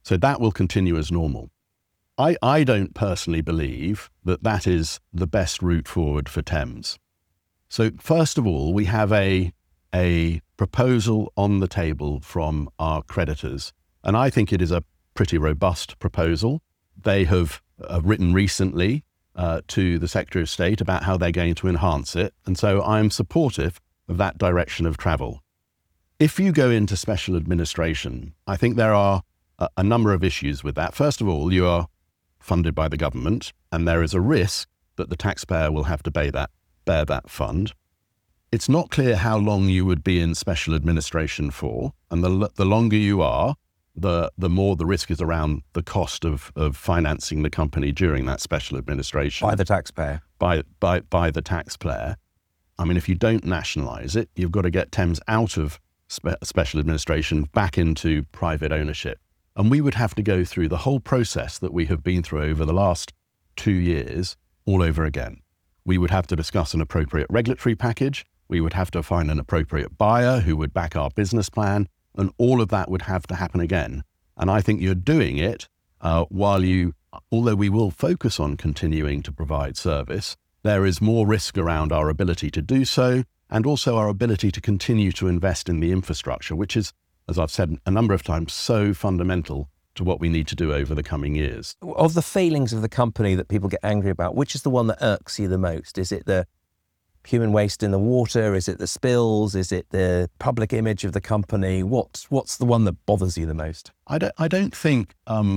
So that will continue as normal. I don't personally believe that that is the best route forward for Thames. So first of all, we have a proposal on the table from our creditors, and I think it is a pretty robust proposal. They have written recently to the Secretary of State about how they're going to enhance it, and so I'm supportive of that direction of travel. If you go into special administration, I think there are a number of issues with that. First of all, you are funded by the government, and there is a risk that the taxpayer will have to bear that fund. It's not clear how long you would be in special administration for, and the longer you are, the more the risk is around the cost of financing the company during that special administration. By the taxpayer. By the taxpayer. I mean, if you don't nationalise it, you've got to get Thames out of special administration back into private ownership. And we would have to go through the whole process that we have been through over the last 2 years all over again. We would have to discuss an appropriate regulatory package. We would have to find an appropriate buyer who would back our business plan. And all of that would have to happen again. And I think you're doing it although we will focus on continuing to provide service, there is more risk around our ability to do so, and also our ability to continue to invest in the infrastructure, which is, as I've said a number of times, so fundamental to what we need to do over the coming years. Of the failings of the company that people get angry about, which is the one that irks you the most? Is it the human waste in the water? Is it the spills? Is it the public image of the company? What's the one that bothers you the most? I don't think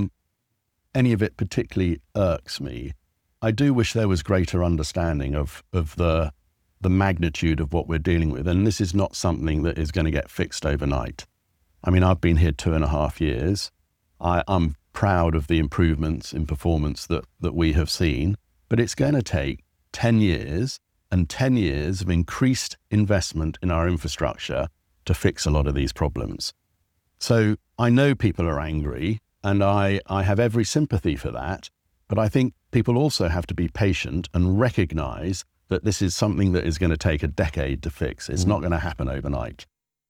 any of it particularly irks me. I do wish there was greater understanding of the magnitude of what we're dealing with, and this is not something that is going to get fixed overnight. I mean, I've been here 2.5 years. I'm proud of the improvements in performance that we have seen, but it's going to take 10 years and 10 years of increased investment in our infrastructure to fix a lot of these problems. So I know people are angry, and I have every sympathy for that, but I think people also have to be patient and recognise that this is something that is going to take a decade to fix. It's not going to happen overnight.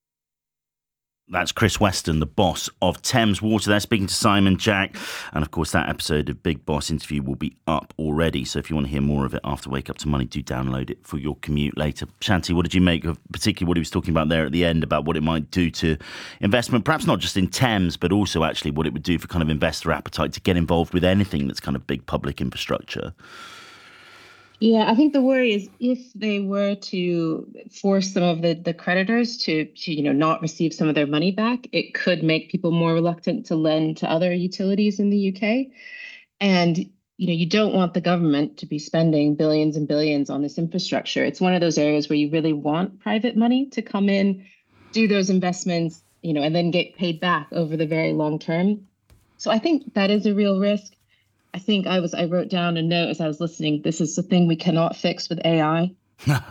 That's Chris Weston, the boss of Thames Water there, speaking to Simon Jack. And of course, that episode of Big Boss Interview will be up already. So if you want to hear more of it after Wake Up to Money, do download it for your commute later. Shanti, what did you make of particularly what he was talking about there at the end about what it might do to investment, perhaps not just in Thames, but also actually what it would do for kind of investor appetite to get involved with anything that's kind of big public infrastructure? Yeah, I think the worry is if they were to force some of the creditors to not receive some of their money back, it could make people more reluctant to lend to other utilities in the UK. And you don't want the government to be spending billions and billions on this infrastructure. It's one of those areas where you really want private money to come in, do those investments, and then get paid back over the very long term. So I think that is a real risk. I think I wrote down a note as I was listening. This is the thing we cannot fix with AI. But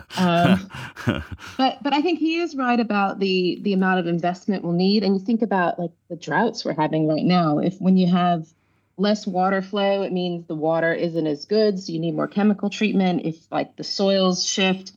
I think he is right about the amount of investment we'll need. And you think about like the droughts we're having right now. When you have less water flow, it means the water isn't as good. So you need more chemical treatment. If like the soils shift,